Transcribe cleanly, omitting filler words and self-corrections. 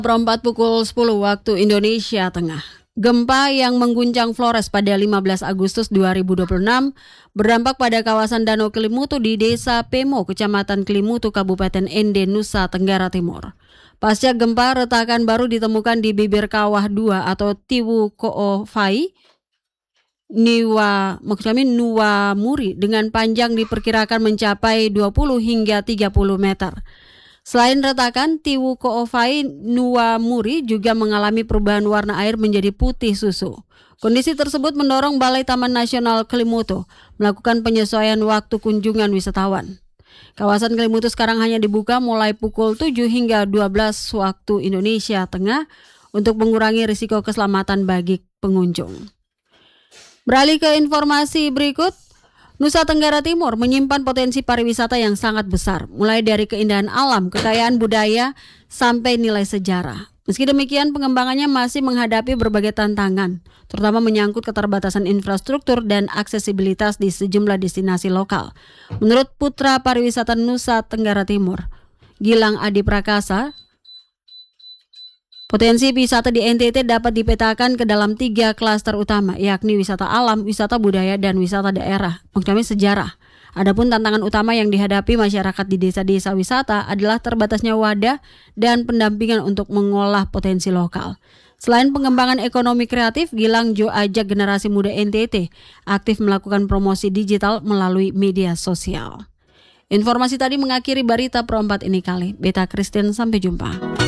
Seperempat pukul 10 waktu Indonesia Tengah. Gempa yang mengguncang Flores pada 15 Agustus 2026 berdampak pada kawasan Danau Kelimutu di Desa Pemo, Kecamatan Kelimutu, Kabupaten Ende, Nusa Tenggara Timur. Pasca gempa, retakan baru ditemukan di bibir kawah 2 atau Tiwu Ko'ofai, Nuwa Muri dengan panjang diperkirakan mencapai 20 hingga 30 meter. Selain retakan, Tiwu Ko'ofai Nuwa Muri juga mengalami perubahan warna air menjadi putih susu. Kondisi tersebut mendorong Balai Taman Nasional Kelimutu melakukan penyesuaian waktu kunjungan wisatawan. Kawasan Kelimutu sekarang hanya dibuka mulai pukul 7 hingga 12 waktu Indonesia Tengah untuk mengurangi risiko keselamatan bagi pengunjung. Beralih ke informasi berikut, Nusa Tenggara Timur menyimpan potensi pariwisata yang sangat besar, mulai dari keindahan alam, kekayaan budaya, sampai nilai sejarah. Meski demikian, pengembangannya masih menghadapi berbagai tantangan, terutama menyangkut keterbatasan infrastruktur dan aksesibilitas di sejumlah destinasi lokal. Menurut Putra Pariwisata Nusa Tenggara Timur, Gilang Adi Prakasa, potensi wisata di NTT dapat dipetakan ke dalam 3 klaster utama, yakni wisata alam, wisata budaya, dan wisata daerah, maksudnya sejarah. Adapun tantangan utama yang dihadapi masyarakat di desa-desa wisata adalah terbatasnya wadah dan pendampingan untuk mengolah potensi lokal. Selain pengembangan ekonomi kreatif, Gilang ajak generasi muda NTT aktif melakukan promosi digital melalui media sosial. Informasi tadi mengakhiri Berita Pro 4 ini kali. Beta Christian, sampai jumpa.